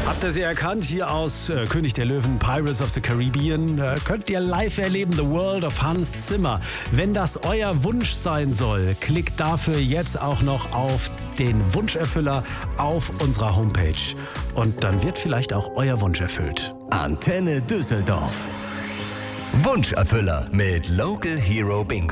Habt ihr sie erkannt? Hier aus König der Löwen, Pirates of the Caribbean. Könnt ihr live erleben, The World of Hans Zimmer. Wenn das euer Wunsch sein soll, klickt dafür jetzt auch noch auf den Wunscherfüller auf unserer Homepage. Und dann wird vielleicht auch euer Wunsch erfüllt. Antenne Düsseldorf. Wunscherfüller mit Local Hero Bingo.